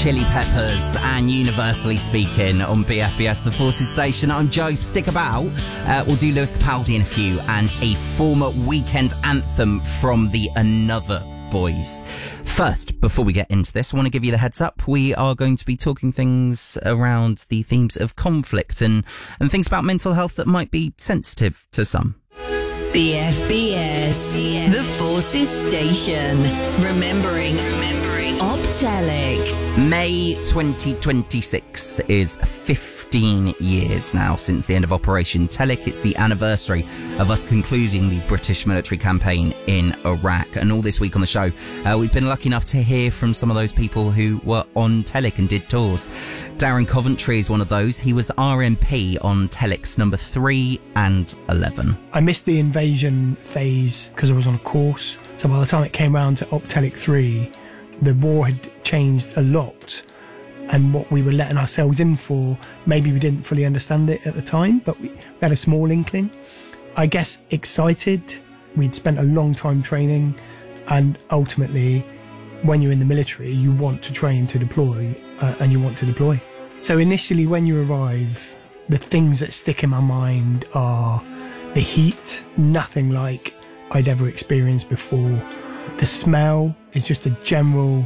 Chili Peppers and Universally Speaking on BFBS, the Forces Station. I'm Joe. Stick about. We'll do Lewis Capaldi in a few and a former Weekend anthem from the Another Boys. First, before we get into this, I want to give you the heads up. We are going to be talking things around the themes of conflict and things about mental health that might be sensitive to some. BFBS, the Forces Station. Remembering Optelic. May 2026 is 15 years now since the end of Operation Telic. It's the anniversary of us concluding the British military campaign in Iraq. And all this week on the show, we've been lucky enough to hear from some of those people who were on Telic and did tours. Darren Coventry is one of those. He was RMP on Telic's number 3 and 11. I missed the invasion phase because I was on a course. So by the time it came around to Optelic 3, the war had changed a lot. And what we were letting ourselves in for, maybe we didn't fully understand it at the time, but we had a small inkling. I guess excited. We'd spent a long time training, and ultimately, when you're in the military, you want to train to deploy, and you want to deploy. So initially, when you arrive, the things that stick in my mind are the heat, nothing like I'd ever experienced before. The smell is just a general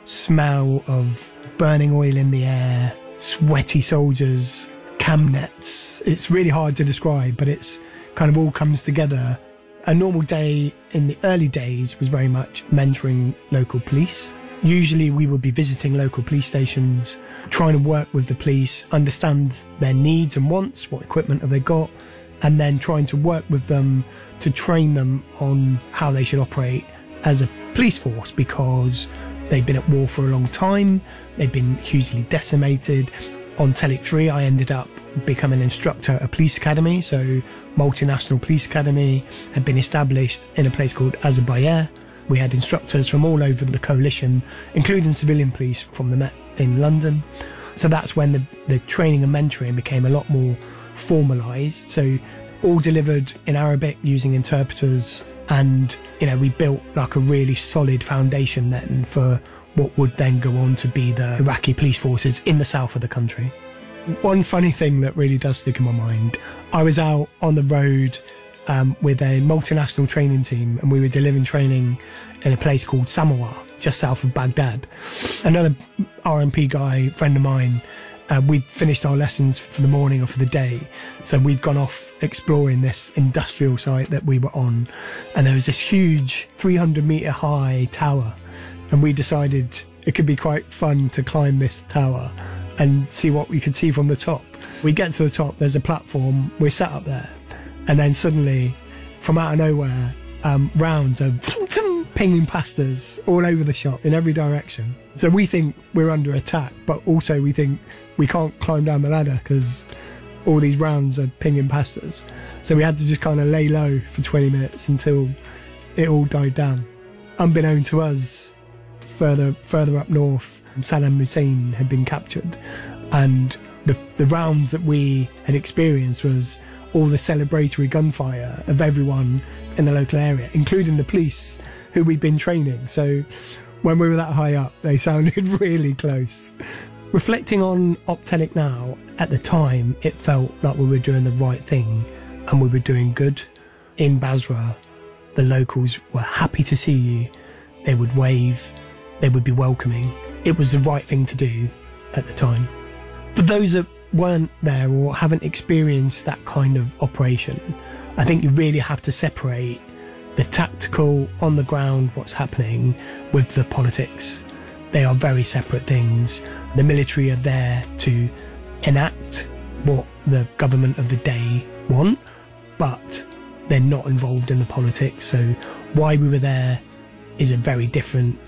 smell of burning oil in the air, sweaty soldiers, cam nets. It's really hard to describe, but it's kind of all comes together. A normal day in the early days was very much mentoring local police. Usually we would be visiting local police stations, trying to work with the police, understand their needs and wants, what equipment have they got, and then trying to work with them to train them on how they should operate as a police force, because they've been at war for a long time, they've been hugely decimated. On Telic 3, I ended up becoming an instructor at a police academy, so multinational police academy had been established in a place called Azerbaijan. We had instructors from all over the coalition, including civilian police from the Met in London. So that's when the training and mentoring became a lot more formalised. So all delivered in Arabic using interpreters. And, we built like a really solid foundation then for what would then go on to be the Iraqi police forces in the south of the country. One funny thing that really does stick in my mind, I was out on the road with a multinational training team, and we were delivering training in a place called Samoa, just south of Baghdad. Another RMP guy, friend of mine, we'd finished our lessons for the morning or for the day, so we'd gone off exploring this industrial site that we were on, and there was this huge 300-metre high tower, and we decided it could be quite fun to climb this tower and see what we could see from the top. We get to the top, there's a platform, we're sat up there, and then suddenly, from out of nowhere, rounds are pinging past us all over the shop in every direction. So we think we're under attack, but also we think we can't climb down the ladder because all these rounds are pinging past us. So we had to just kind of lay low for 20 minutes until it all died down. Unbeknown to us, further up north, Saddam Hussein had been captured, and the rounds that we had experienced was all the celebratory gunfire of everyone in the local area, including the police who we'd been training. So when we were that high up, they sounded really close. Reflecting on Optelic now, at the time, it felt like we were doing the right thing and we were doing good. In Basra, the locals were happy to see you. They would wave, they would be welcoming. It was the right thing to do at the time. For those that weren't there or haven't experienced that kind of operation, I think you really have to separate the tactical, on the ground, what's happening, with the politics. They are very separate things. The military are there to enact what the government of the day want, but they're not involved in the politics. So why we were there is a very different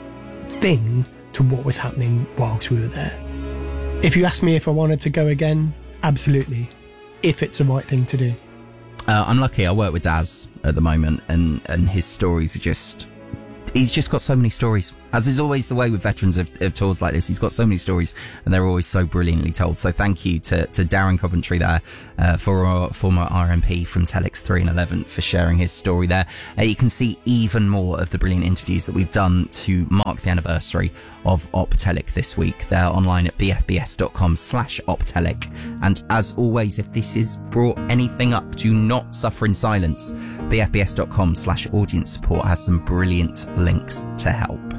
thing to what was happening whilst we were there. If you ask me if I wanted to go again, absolutely, if it's the right thing to do. I'm lucky. I work with Daz at the moment, and his stories are he's just got so many stories As is always the way with veterans of tours like this, he's got so many stories and they're always so brilliantly told. So thank you to Darren Coventry there, for our former RMP from Telex 3 and 11, for sharing his story there. You can see even more of the brilliant interviews that we've done to mark the anniversary of Optelic this week. They're online at bfbs.com/Optelic. And as always, if this has brought anything up, do not suffer in silence. bfbs.com/audience support has some brilliant links to help.